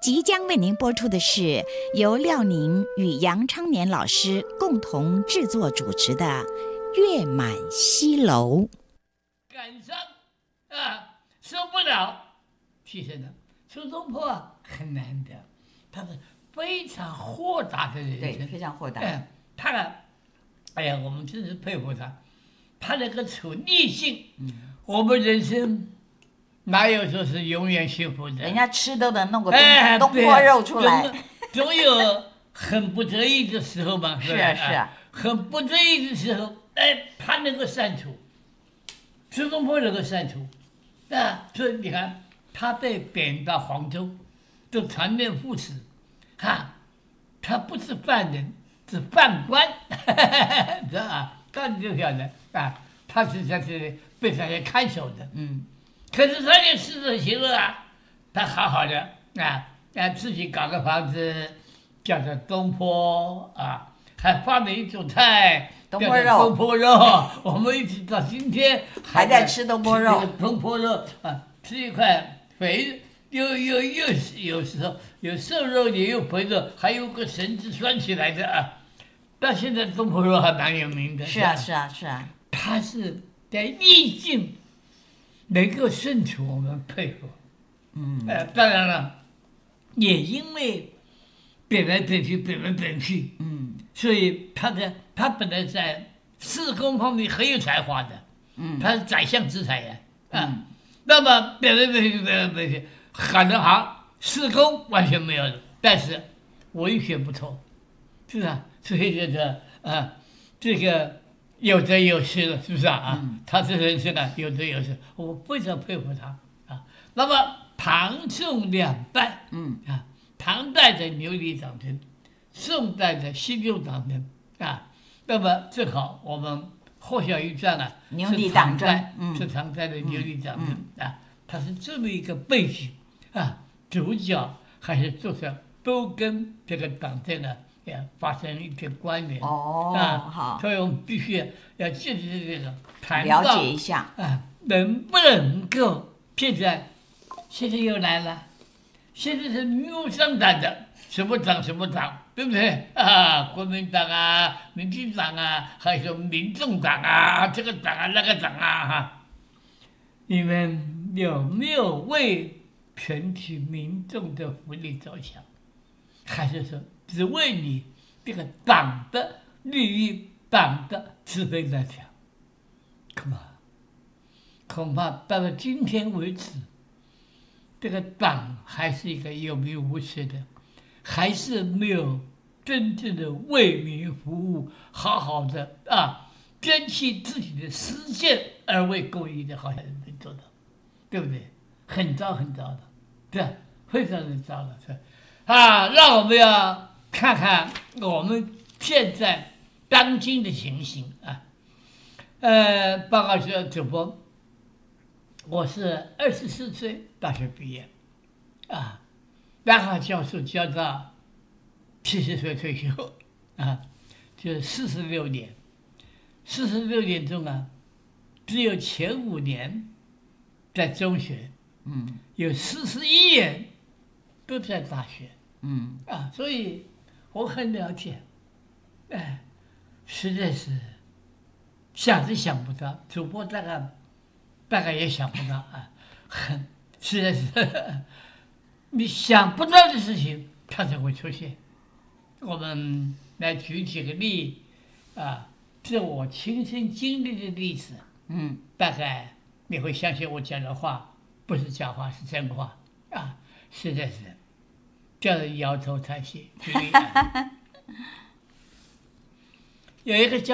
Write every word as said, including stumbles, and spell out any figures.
即将为您播出的是由廖宁与杨昌年老师共同制作主持的《月满西楼》。 感伤啊，受不了，提升了。苏东坡啊，很难得，他是非常豁达的人， 对，非常豁达。 哎，他呢，哎呀，我们真是佩服他，他那个处逆境，嗯，我们人生哪有说是永远幸福的？ 人家吃都能弄个东、 哎、 东坡肉出来， 总, 总有很不得已的时候嘛， 是啊是啊， 很不得已的时候，哎，他能够善处，苏东坡能够善处，啊，所以你看，他被贬到黄州，都传念父子，哈，他不是犯人，是犯官，知道吧？那你就晓得啊，他是在这里被大家看守的， 嗯。 可是他也适者行乐啊，他好好的啊，啊自己搞个房子，叫做东坡啊，还发明一种菜， 东坡肉。 东坡肉，我们一直到今天还在吃东坡肉。 东坡肉啊，吃一块肥，又又又有时候有瘦肉，也有肥肉，还有个绳子拴起来的啊。到现在东坡肉还蛮有名的。 是啊是啊是啊， 他是在逆境能够胜出，我们佩服。 嗯， 呃，当然了，也因为贬来贬去，贬来贬去， 嗯， 所以他的他本来在事功方面很有才华的， 嗯， 他是宰相之才呀，啊， 嗯、 那么贬来贬去，贬来贬去，喊得好，事功完全没有的，但是文学不错，是吧？所以这个啊，这个。有得有失了，是不是啊？啊、嗯，他这人生啊，有得有失，我非常佩服他啊。那么唐宋两代， 嗯啊，唐代的牛李长征，宋代的西六长征啊。那么正好我们霍小玉传啊， 牛李长征， 嗯，是唐代的牛李长征、嗯、啊，它是这么一个背景啊，主角还是作者都跟这个党争呢。也发生一些关联哦， 啊， 好， 所以我们必须要借助这个谈了解一下啊，能不能够现在现在又来了，现在是明目张胆的，什么党什么党，对不对啊？国民党啊，民进党啊，还有民众党啊，这个党啊那个党啊哈，你们有没有为全体民众的福利着想，还是说？只为你这个党的利益、党的是非在想，恐怕恐怕到了今天为止，这个党还是一个有名无实的，还是没有真正的为民服务，好好的啊，坚持自己的实践而为公益的，好像能做到，对不对？很糟很糟的，对吧？非常的糟了，是啊，让我们要。看看我们现在当今的情形啊，呃，报告说主播，我是二十四岁大学毕业，啊，然后教授教到七十岁退休，啊，就四十六年，四十六年中啊，只有前五年在中学， 嗯， 有四十一年都在大学， 嗯， 啊，所以。我很了解，哎，实在是想是想不到，主播大概大概也想不到啊，很实在是你想不到的事情，它才会出现。我们来举几个例啊，这我亲身经历的例子， 嗯， 大概你会相信我讲的话不是假话，是真话啊，实在是。叫人摇头叹息。举例啊，有一个叫。